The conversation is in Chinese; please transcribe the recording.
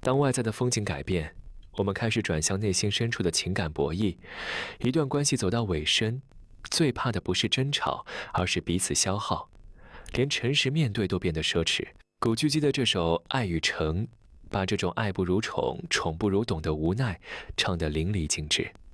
当外在的风景改变，我们开始转向内心深处的情感博弈。一段关系走到尾声，最怕的不是争吵，而是彼此消耗，连诚实面对都变得奢侈。古巨基的这首《爱与诚》，把这种爱不如宠、宠不如懂的无奈唱得淋漓尽致。